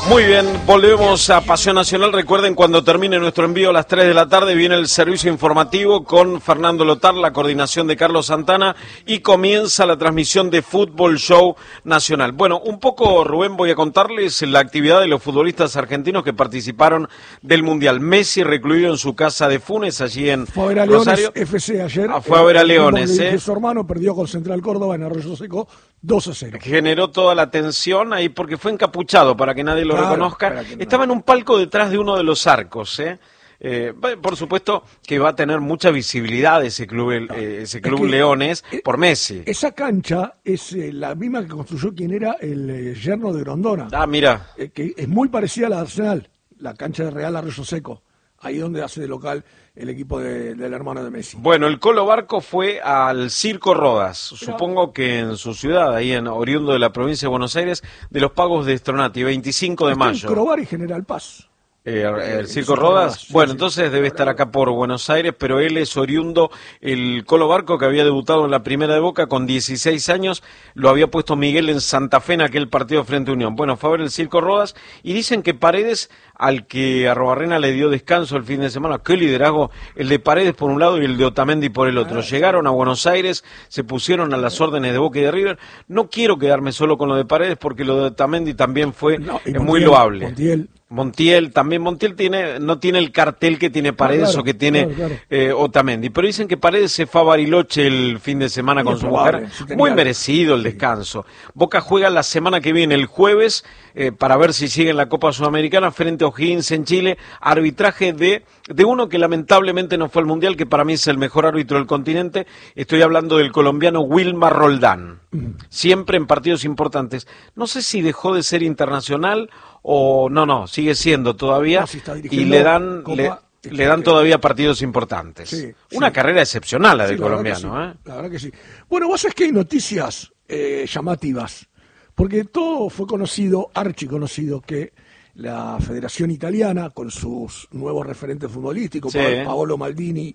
Muy bien, volvemos a Pasión Nacional. Recuerden, cuando termine nuestro envío a las 3 de la tarde, viene el servicio informativo con Fernando Lotar, la coordinación de Carlos Santana, y comienza la transmisión de Fútbol Show Nacional. Bueno, un poco, Rubén, voy a contarles la actividad de los futbolistas argentinos que participaron del Mundial. Messi recluido en su casa de Funes, allí en fue a ver a Rosario. Leones FC ayer. Fue a ver a Leones, Su hermano perdió con Central Córdoba en Arroyo Seco 2-0. Generó toda la tensión ahí porque fue encapuchado para que nadie lo reconozca. Estaba en un palco detrás de uno de los arcos, por supuesto que va a tener mucha visibilidad ese club Leones por Messi. Esa cancha es la misma que construyó quien era el yerno de Grondona. Ah, mira. Que es muy parecida a la de Arsenal, la cancha de Real Arroyo Seco. Ahí donde hace de local el equipo del hermano de Messi. Bueno, el Colo Barco fue al Circo Rodas, supongo que en su ciudad, ahí en oriundo de la provincia de Buenos Aires, de los Pagos de Stronati, 25 de mayo. Crobar y General Paz. El Circo Rodas, bueno, entonces debe estar acá por Buenos Aires, pero él es oriundo, el Colo Barco, que había debutado en la primera de Boca con 16 años, lo había puesto Miguel en Santa Fe en aquel partido frente a Unión. Bueno, fue a ver el Circo Rodas y dicen que Paredes, al que Arrobarrena le dio descanso el fin de semana, qué liderazgo, el de Paredes por un lado y el de Otamendi por el otro. Llegaron a Buenos Aires, se pusieron a las órdenes de Boca y de River. No quiero quedarme solo con lo de Paredes porque lo de Otamendi también fue muy loable. Montiel no tiene el cartel que tiene Paredes o que tiene Otamendi, pero dicen que Paredes se fue a Bariloche el fin de semana con su mujer, muy merecido el descanso. Boca juega la semana que viene, el jueves, para ver si sigue en la Copa Sudamericana frente a O'Higgins en Chile, arbitraje de uno que lamentablemente no fue al Mundial, que para mí es el mejor árbitro del continente. Estoy hablando del colombiano Wilmar Roldán, siempre en partidos importantes. No sé si dejó de ser internacional o no, sigue siendo todavía, y le dan todavía partidos importantes. Sí, una carrera excepcional la del colombiano. La verdad que sí. Bueno, vos sabés que hay noticias llamativas, porque todo fue conocido, archiconocido, que la Federación Italiana, con sus nuevos referentes futbolísticos, Paolo Maldini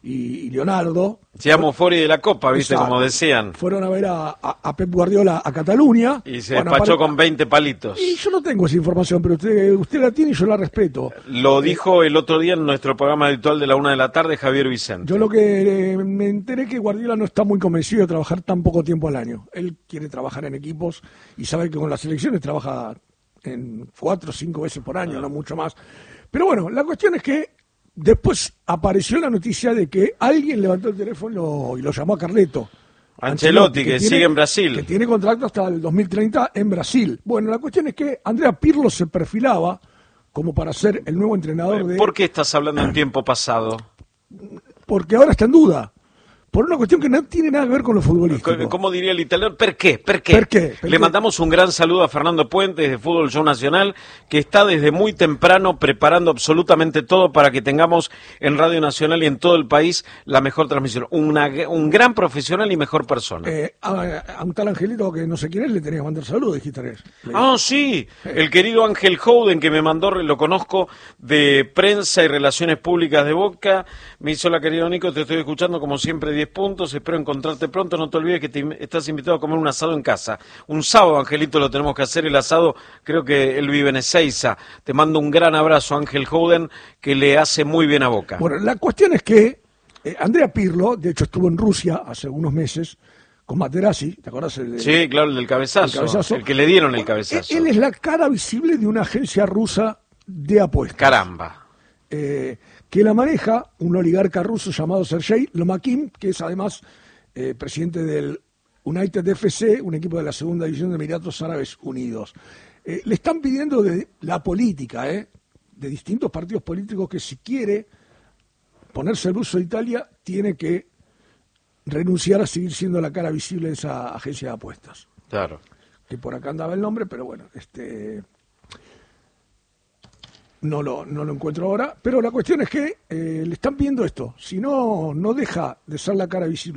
y Leonardo. Se llama Fori de la Copa, ¿viste? Exacto. Como decían. Fueron a ver a Pep Guardiola a Cataluña. Y se despachó con 20 palitos. Y yo no tengo esa información, pero usted la tiene y yo la respeto. Lo dijo el otro día en nuestro programa habitual de la 1 de la tarde, Javier Vicente. Yo lo que me enteré que Guardiola no está muy convencido de trabajar tan poco tiempo al año. Él quiere trabajar en equipos y sabe que con las selecciones trabaja en 4 o 5 veces por año, no mucho más. Pero bueno, la cuestión es que después apareció la noticia de que alguien levantó el teléfono y lo llamó a Carleto. Ancelotti, que sigue en Brasil. Que tiene contrato hasta el 2030 en Brasil. Bueno, la cuestión es que Andrea Pirlo se perfilaba como para ser el nuevo entrenador de... ¿Por qué estás hablando en tiempo pasado? Porque ahora está en duda. Por una cuestión que no tiene nada que ver con lo futbolístico. ¿Cómo diría el italiano? ¿Per qué? Le mandamos un gran saludo a Fernando Puentes de Fútbol Show Nacional, que está desde muy temprano preparando absolutamente todo para que tengamos en Radio Nacional y en todo el país la mejor transmisión. Un gran profesional y mejor persona. A un tal Angelito que no sé quién es, le tenía que mandar saludos, dijiste. Sí, el querido Ángel Howden, que me mandó, lo conozco, de Prensa y Relaciones Públicas de Boca. Me hizo la querida Nico, te estoy escuchando como siempre, 10 puntos, espero encontrarte pronto, no te olvides que estás invitado a comer un asado en casa. Un sábado, Angelito, lo tenemos que hacer, el asado, creo que él vive en Ezeiza. Te mando un gran abrazo, Ángel Howden, que le hace muy bien a Boca. Bueno, la cuestión es que Andrea Pirlo, de hecho estuvo en Rusia hace unos meses, con Materazzi, ¿te acordás? Sí, claro, el del cabezazo, el que le dieron el cabezazo. Él es la cara visible de una agencia rusa de apuestas. Caramba. Que la maneja un oligarca ruso llamado Sergei Lomakin, que es además presidente del United FC, un equipo de la segunda división de Emiratos Árabes Unidos. Le están pidiendo de la política, de distintos partidos políticos, que si quiere ponerse el buzo de Italia, tiene que renunciar a seguir siendo la cara visible de esa agencia de apuestas. Claro. Que por acá andaba el nombre, pero bueno, no lo encuentro ahora, pero la cuestión es que le están pidiendo esto. Si no deja de ser la cara visible